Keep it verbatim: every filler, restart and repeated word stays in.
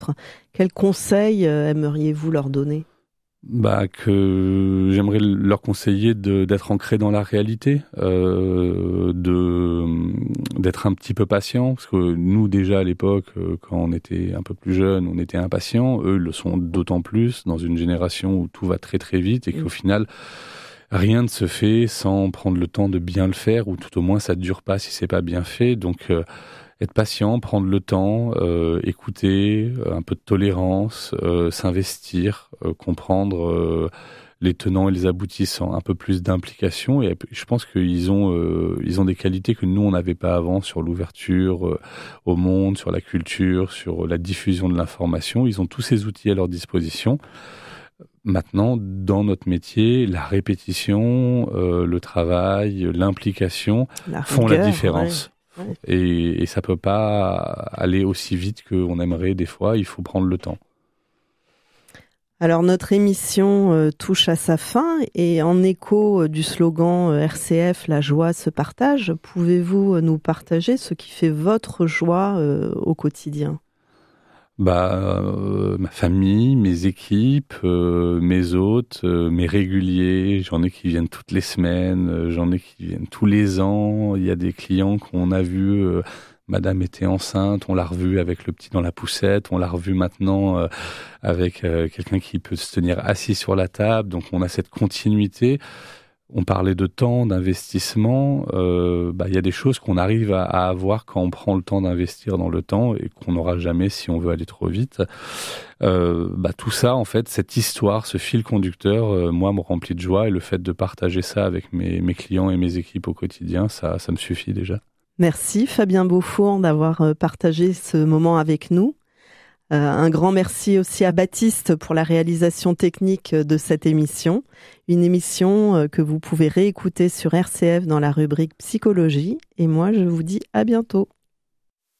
Quels conseils euh, aimeriez-vous leur donner ? Bah, que j'aimerais leur conseiller de, d'être ancrés dans la réalité, euh, de, d'être un petit peu patient, parce que nous, déjà, à l'époque, quand on était un peu plus jeunes, on était impatients. Eux le sont d'autant plus dans une génération où tout va très très vite et qu'au mmh. final, rien ne se fait sans prendre le temps de bien le faire, ou tout au moins, ça ne dure pas si c'est pas bien fait. Donc, euh, être patient, prendre le temps, euh, écouter, un peu de tolérance, euh, s'investir, euh, comprendre euh, les tenants et les aboutissants, un peu plus d'implication. Et je pense qu'ils ont, euh, ils ont des qualités que nous, on n'avait pas avant sur l'ouverture euh, au monde, sur la culture, sur la diffusion de l'information. Ils ont tous ces outils à leur disposition. Maintenant, dans notre métier, la répétition, euh, le travail, l'implication la font rigueur, la différence. Ouais. Ouais. Et, et ça peut pas aller aussi vite qu'on aimerait des fois, il faut prendre le temps. Alors notre émission euh, touche à sa fin et en écho euh, du slogan euh, R C F, la joie se partage, pouvez-vous euh, nous partager ce qui fait votre joie euh, au quotidien ? Bah, euh, ma famille, mes équipes, euh, mes hôtes, euh, mes réguliers, j'en ai qui viennent toutes les semaines, euh, j'en ai qui viennent tous les ans. Il y a des clients qu'on a vus, euh, madame était enceinte, on l'a revue avec le petit dans la poussette, on l'a revue maintenant euh, avec euh, quelqu'un qui peut se tenir assis sur la table. Donc on a cette continuité. On parlait de temps, d'investissement. Euh, bah, y a des choses qu'on arrive à, à avoir quand on prend le temps d'investir dans le temps et qu'on n'aura jamais si on veut aller trop vite. Euh, bah, tout ça, en fait, cette histoire, ce fil conducteur, euh, moi, me remplit de joie, et le fait de partager ça avec mes, mes clients et mes équipes au quotidien, ça, ça me suffit déjà. Merci Fabien Beaufour d'avoir partagé ce moment avec nous. Euh, un grand merci aussi à Baptiste pour la réalisation technique de cette émission. Une émission que vous pouvez réécouter sur R C F dans la rubrique Psychologie. Et moi, je vous dis à bientôt.